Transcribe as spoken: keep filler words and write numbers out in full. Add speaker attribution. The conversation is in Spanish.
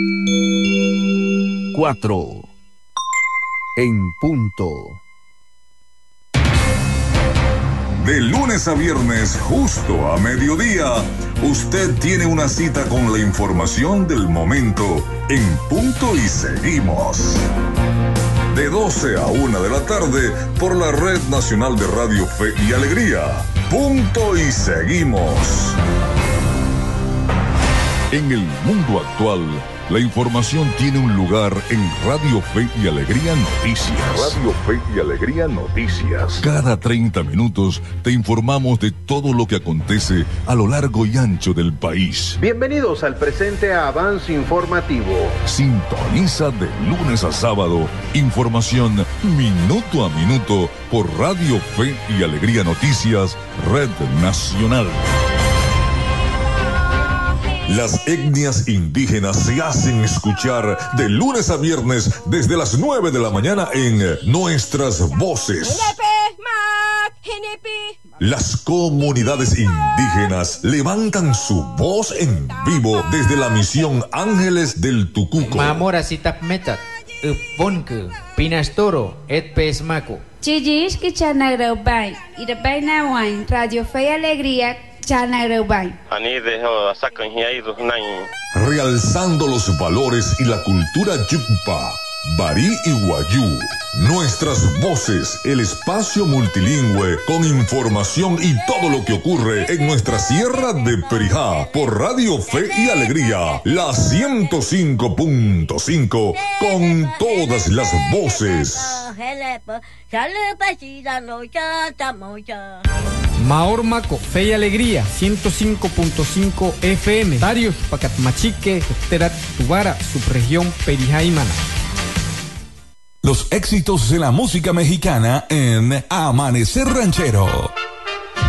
Speaker 1: Cuatro en punto.
Speaker 2: De lunes a viernes, justo a mediodía, usted tiene una cita con la información del momento en Punto y Seguimos. De doce a una de la tarde por la Red Nacional de Radio Fe y Alegría. Punto y Seguimos.
Speaker 3: En el mundo actual, la información tiene un lugar en Radio Fe y Alegría Noticias.
Speaker 2: Radio Fe y Alegría Noticias.
Speaker 3: Cada treinta minutos te informamos de todo lo que acontece a lo largo y ancho del país.
Speaker 4: Bienvenidos al presente avance informativo.
Speaker 3: Sintoniza de lunes a sábado información minuto a minuto por Radio Fe y Alegría Noticias, Red Nacional.
Speaker 2: Las etnias indígenas se hacen escuchar de lunes a viernes desde las nueve de la mañana en Nuestras Voces. Las comunidades indígenas levantan su voz en vivo desde la misión Ángeles del Tucuco.
Speaker 5: Mamora sitap metat, uponku, pinastoro, et pesmaco.
Speaker 6: Chillis que chanagraubai, irabaina wine, Radio Fe y Alegría.
Speaker 2: Realzando los valores y la cultura yucpa, barí y guayú. Nuestras Voces, el espacio multilingüe con información y todo lo que ocurre en nuestra sierra de Perijá por Radio Fe y Alegría, la ciento cinco punto cinco con todas las voces.
Speaker 7: Maor Maco, Fe y Alegría, ciento cinco punto cinco F M. Darius, Pacatmachique, Terat, Tubara, subregión Perijá y Maná.
Speaker 8: Los éxitos de la música mexicana en Amanecer Ranchero.